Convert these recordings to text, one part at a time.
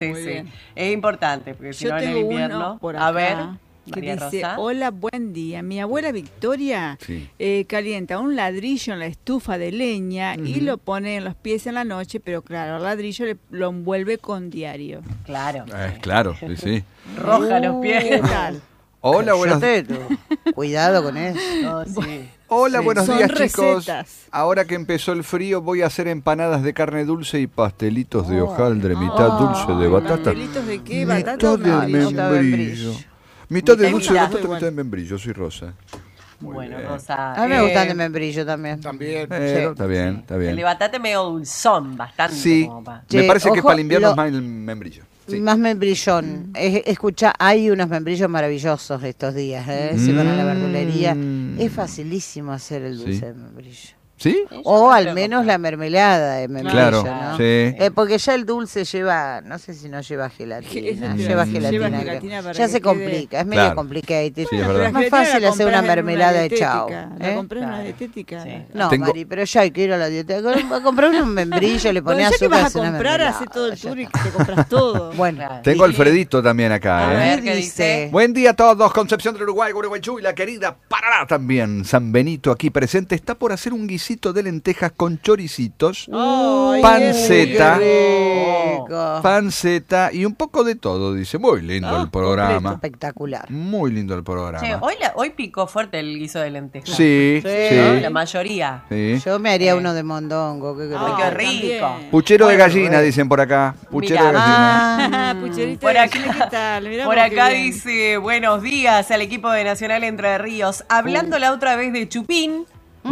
Muy bien. Es importante, porque si no en el tengo invierno... uno por acá, a ver, que María dice, Rosa. hola, buen día. Mi abuela Victoria calienta un ladrillo en la estufa de leña y lo pone en los pies en la noche, pero claro, el ladrillo lo envuelve con diario. Claro. Claro, sí. Roja los pies. ¿Qué tal? Hola, buenos días. Cuidado con eso. No, sí. Hola, Sí. buenos Son días, chicos. recetas. Ahora que empezó el frío, voy a hacer empanadas de carne dulce y pastelitos de hojaldre, mitad dulce de batata, ¿Pastelitos de qué? mitad ¿Batata o de membrillo. Mitad de dulce de mitad. batata, mitad de membrillo. Soy Rosa. Muy Bueno, bien. Rosa. A mí me gustan de membrillo también. Está bien, está El de bien. batata medio dulzón, bastante. Sí, como pa- me Che, parece que ojo, para el invierno lo- es más el membrillo. Sí. Más membrillón. Escucha, hay unos membrillos maravillosos estos días, Si van a la verdulería. Es facilísimo hacer el dulce Sí. de membrillo. ¿Sí? O Yo al creo menos que- la mermelada de membrillo, Claro, ¿no? sí. Porque ya el dulce lleva, no sé si no lleva gelatina, Lleva lleva gelatina. gelatina para Ya que se quede- complica, es medio Claro. complicated. Sí, es Pero verdad. la Más gelatina fácil la hacer una compras en mermelada de dietética. chau. La compré en una Claro. dietética. Sí. No, Tengo- Mari, pero ya hay que ir a la dieta. Comprar un membrillo, le Bueno, pones ya que azúcar, vas a haces una comprar, mermelada, hace todo el ya tour y está. te compras todo. Bueno, Claro. Tengo Alfredito también acá, A ¿eh? ver, ¿qué ¿qué dice? Buen día a todos, Concepción del Uruguay, Gualeguaychú y la querida Paraná también. San Benito aquí presente, está por hacer un guisito de lentejas con choricitos, Ay, panceta, qué rico. panceta y un poco de todo, dice. Muy lindo el programa. Espectacular. Muy lindo el programa. Che, hoy picó fuerte el guiso de lentejas. Sí, Sí. ¿No? sí. La mayoría. sí. Yo me haría uno de mondongo. ¿Qué querés? Ay, qué rico. también. Puchero de Bueno, gallina, dicen por acá. Puchero de Mirá. gallina. Pucherita Por de acá- gallina, ¿qué tal? Mirá Por vos qué acá bien. dice, buenos días al equipo de Nacional Entre Ríos. Hablando la otra vez de chupín,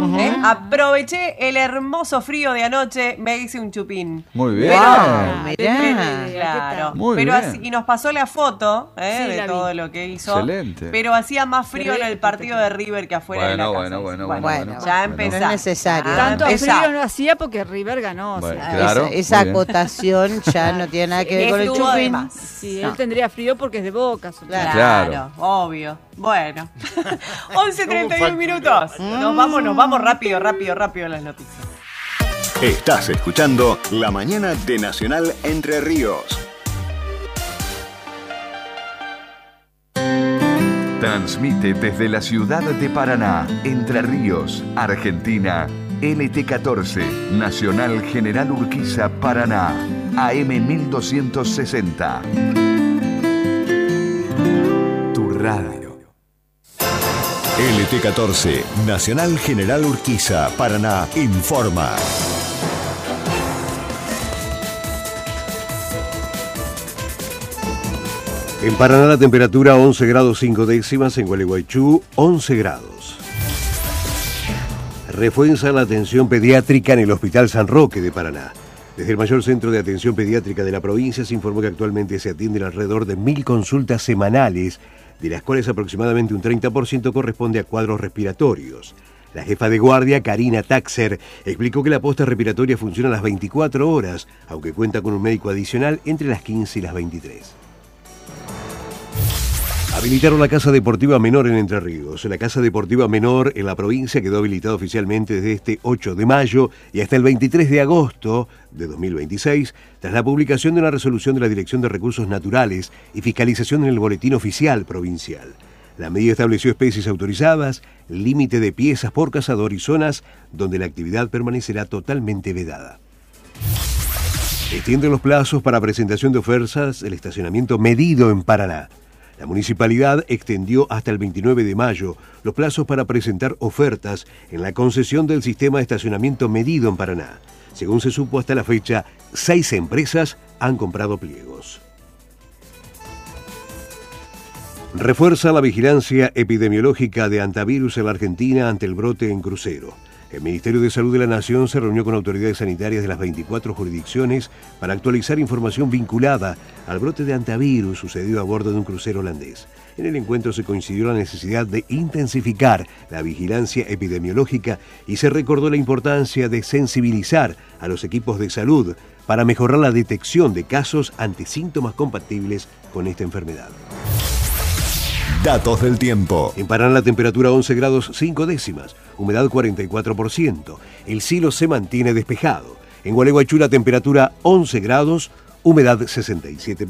aproveché el hermoso frío de anoche, me hice un chupín. Muy bien. Wow, mirá. ¿qué Claro, tal? Muy pero bien. así, y nos pasó la foto Sí, de la vi. todo lo que hizo. Excelente. Pero hacía más frío en Re el partido de River que afuera de la casa. bueno. Ya No empezamos. es necesario. Tanto Empezá. frío no hacía porque River ganó. o sea. Bueno, claro. Esa muy bien. acotación ya no tiene nada que ver con el Estuvo de chupín. más. Sí, No. él tendría frío porque es de Boca. supongo. Claro, Claro. obvio. Bueno. 11:31 minutos. Nos vamos rápido a las noticias. Estás escuchando La Mañana de Nacional Entre Ríos. Transmite desde la ciudad de Paraná, Entre Ríos, Argentina, LT14, Nacional General Urquiza, Paraná, AM 1260. Tu radio. LT14, Nacional General Urquiza, Paraná, informa. En Paraná la temperatura 11 grados 5 décimas, en Gualeguaychú 11 grados. Refuerza la atención pediátrica en el Hospital San Roque de Paraná. Desde el mayor centro de atención pediátrica de la provincia se informó que actualmente se atienden alrededor de 1.000 consultas semanales, de las cuales aproximadamente un 30% corresponde a cuadros respiratorios. La jefa de guardia, Karina Taxer, explicó que la posta respiratoria funciona a las 24 horas, aunque cuenta con un médico adicional entre las 15 y las 23. Habilitaron la Casa Deportiva Menor en Entre Ríos. La Casa Deportiva Menor en la provincia quedó habilitada oficialmente desde este 8 de mayo y hasta el 23 de agosto de 2026, tras la publicación de una resolución de la Dirección de Recursos Naturales y fiscalización en el Boletín Oficial Provincial. La medida estableció especies autorizadas, límite de piezas por cazador y zonas donde la actividad permanecerá totalmente vedada. Extiende los plazos para presentación de ofertas del estacionamiento medido en Paraná. La municipalidad extendió hasta el 29 de mayo los plazos para presentar ofertas en la concesión del sistema de estacionamiento medido en Paraná. Según se supo hasta la fecha, 6 empresas han comprado pliegos. Refuerza la vigilancia epidemiológica de hantavirus en la Argentina ante el brote en crucero. El Ministerio de Salud de la Nación se reunió con autoridades sanitarias de las 24 jurisdicciones para actualizar información vinculada al brote de hantavirus sucedido a bordo de un crucero holandés. En el encuentro se coincidió la necesidad de intensificar la vigilancia epidemiológica y se recordó la importancia de sensibilizar a los equipos de salud para mejorar la detección de casos ante síntomas compatibles con esta enfermedad. Datos del tiempo. En Paraná la temperatura 11 grados 5 décimas, humedad 44%. El cielo se mantiene despejado. En Gualeguaychú la temperatura 11 grados, humedad 67%.